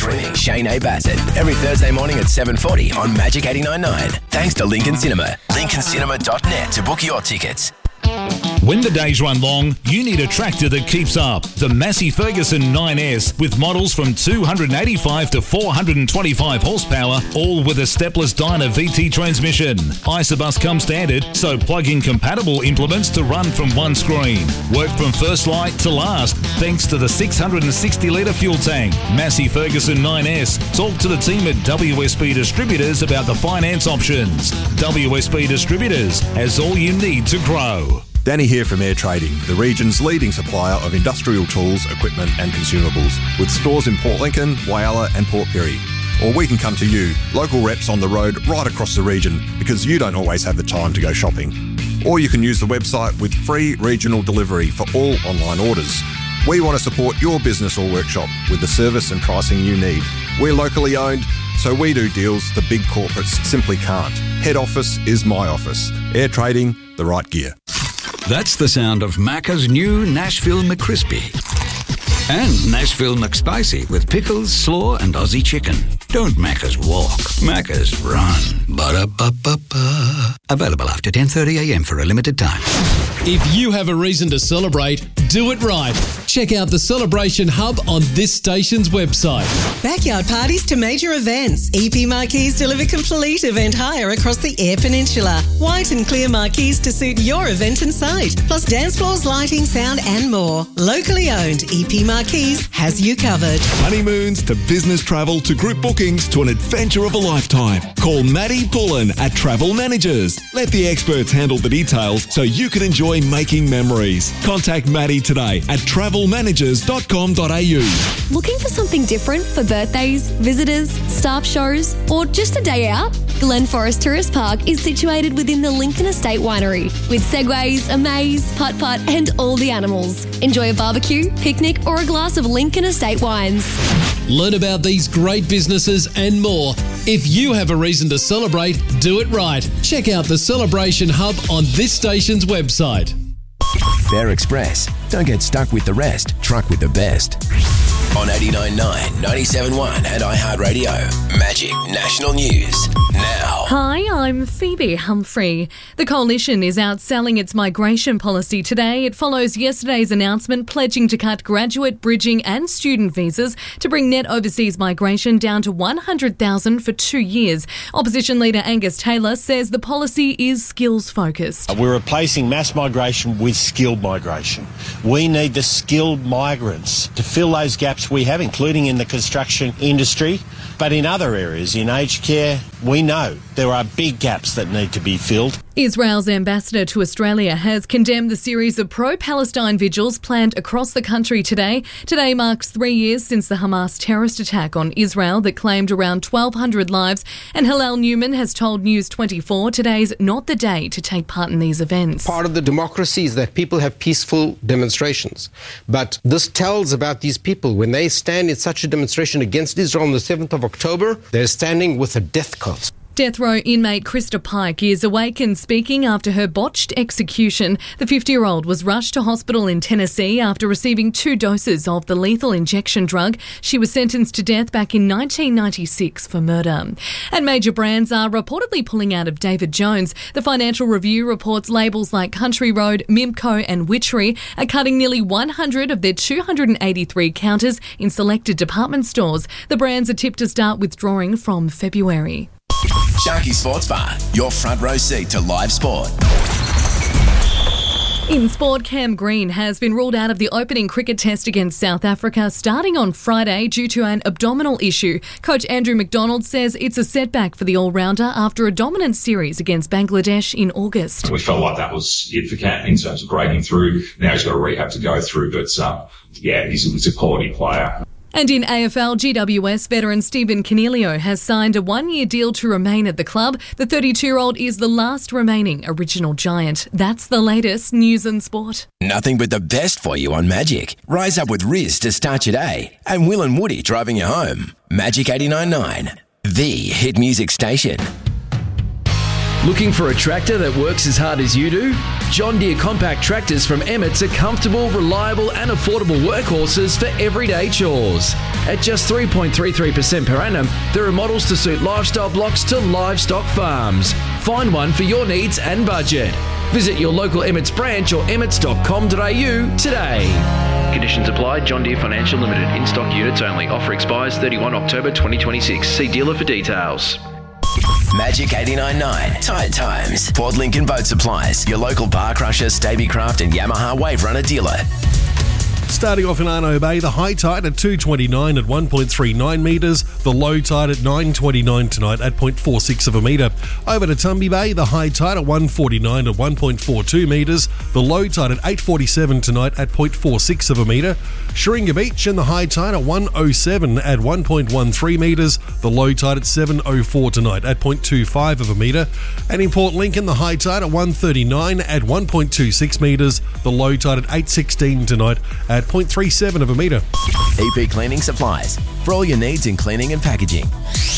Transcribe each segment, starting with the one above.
Streaming Shane A. Bassett every Thursday morning at 7:40 on Magic 89.9. Thanks to Lincoln Cinema. LincolnCinema.net to book your tickets. When the days run long, you need a tractor that keeps up. The Massey Ferguson 9S with models from 285 to 425 horsepower, all with a stepless Dyna VT transmission. Isobus comes standard, so plug-in compatible implements to run from one screen. Work from first light to last, thanks to the 660-litre fuel tank. Massey Ferguson 9S. Talk to the team at WSB Distributors about the finance options. WSB Distributors has all you need to grow. Danny here from Air Trading, the region's leading supplier of industrial tools, equipment and consumables, with stores in Port Lincoln, Whyalla and Port Pirie. Or we can come to you, local reps on the road right across the region, because you don't always have the time to go shopping. Or you can use the website with free regional delivery for all online orders. We want to support your business or workshop with the service and pricing you need. We're locally owned, so we do deals the big corporates simply can't. Head office is my office. Air Trading, the right gear. That's the sound of Macca's new Nashville McCrispy. And Nashville McSpicy with pickles, slaw and Aussie chicken. Don't Macca's walk, Macca's run. Ba-da-ba-ba-ba. Available after 10:30am for a limited time. If you have a reason to celebrate, do it right. Check out the Celebration Hub on this station's website. Backyard parties to major events. EP marquees deliver complete event hire across the Eyre Peninsula. White and clear marquees to suit your event and site. Plus dance floors, lighting, sound and more. Locally owned, EP Marquees has you covered. Honeymoons to business travel to group bookings to an adventure of a lifetime. Call Maddie Pullen at Travel Managers. Let the experts handle the details so you can enjoy making memories. Contact Maddie today at travelmanagers.com.au. Looking for something different for birthdays, visitors, staff shows, or just a day out? Glen Forest Tourist Park is situated within the Lincoln Estate Winery with segways, a maze, putt-putt and all the animals. Enjoy a barbecue, picnic or a glass of Lincoln Estate wines. Learn about these great businesses and more. If you have a reason to celebrate, do it right. Check out the Celebration Hub on this station's website. Fair Express. Don't get stuck with the rest. Truck with the best. On 89.9, 97.1 and iHeartRadio. Magic National News. Now. Hi, I'm Phoebe Humphrey. The Coalition is outselling its migration policy today. It follows yesterday's announcement pledging to cut graduate, bridging and student visas to bring net overseas migration down to 100,000 for 2 years. Opposition leader Angus Taylor says the policy is skills-focused. We're replacing mass migration with skilled migration. We need the skilled migrants to fill those gaps we have, including in the construction industry, but in other areas, in aged care, we know there are big gaps that need to be filled. Israel's ambassador to Australia has condemned the series of pro-Palestine vigils planned across the country today. Today marks 3 years since the Hamas terrorist attack on Israel that claimed around 1,200 lives, and Hillel Newman has told News 24 today's not the day to take part in these events. Part of the democracy is that people have peaceful demonstrations. But this tells about these people. When they stand in such a demonstration against Israel on the 7th of October, they're standing with a death cult. Death row inmate Krista Pike is awake and speaking after her botched execution. The 50-year-old was rushed to hospital in Tennessee after receiving 2 doses of the lethal injection drug. She was sentenced to death back in 1996 for murder. And major brands are reportedly pulling out of David Jones. The Financial Review reports labels like Country Road, Mimco and Witchery are cutting nearly 100 of their 283 counters in selected department stores. The brands are tipped to start withdrawing from February. Sharky Sports Bar, your front row seat to live sport. In sport, Cam Green has been ruled out of the opening cricket test against South Africa starting on Friday due to an abdominal issue. Coach Andrew McDonald says it's a setback for the all-rounder after a dominant series against Bangladesh in August. We felt like that was it for Cam in terms of breaking through. Now he's got a rehab to go through, but he's a quality player. And in AFL, GWS veteran Stephen Canelio has signed a 1-year deal to remain at the club. The 32-year-old is the last remaining original Giant. That's the latest news and sport. Nothing but the best for you on Magic. Rise up with Riz to start your day. And Will and Woody driving you home. Magic 89.9, the hit music station. Looking for a tractor that works as hard as you do? John Deere compact tractors from Emmett's are comfortable, reliable and affordable workhorses for everyday chores. At just 3.33% per annum, there are models to suit lifestyle blocks to livestock farms. Find one for your needs and budget. Visit your local Emmett's branch or emmets.com.au today. Conditions apply. John Deere Financial Limited. In-stock units only. Offer expires 31 October 2026. See dealer for details. Magic 89.9. Tide Times. Port Lincoln Boat Supplies. Your local bar crusher, Stabicraft and Yamaha Wave Runner dealer. Starting off in Arno Bay, the high tide at 229 at 1.39 metres, the low tide at 9.29 tonight at 0.46 of a metre. Over to Tumby Bay, the high tide at 149 at 1.42 metres, the low tide at 8.47 tonight at 0.46 of a metre. Shringa Beach and the high tide at 107 at 1.13 metres, the low tide at 7.04 tonight at 0.25 of a metre. And in Port Lincoln, the high tide at 139 at 1.26 metres, the low tide at 8.16 tonight at 0.37 of a metre. EP Cleaning Supplies. For all your needs in cleaning and packaging.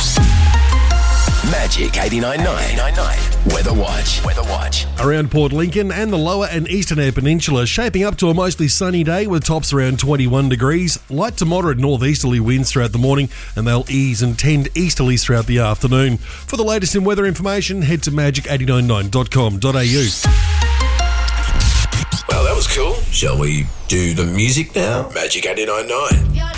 Magic 89.9. Weather Watch. Around Port Lincoln and the lower and eastern Eyre Peninsula, shaping up to a mostly sunny day with tops around 21 degrees. Light to moderate northeasterly winds throughout the morning, and they'll ease and tend easterlies throughout the afternoon. For the latest in weather information, head to magic899.com.au. Well, that was cool. Shall we do the music now? Magic 89.9.